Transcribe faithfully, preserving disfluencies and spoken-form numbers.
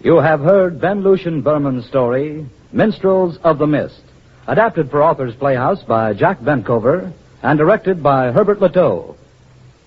You have heard Ben Lucian Berman's story, Minstrels of the Mist, adapted for Authors Playhouse by Jack Bencover and directed by Herbert Lateau.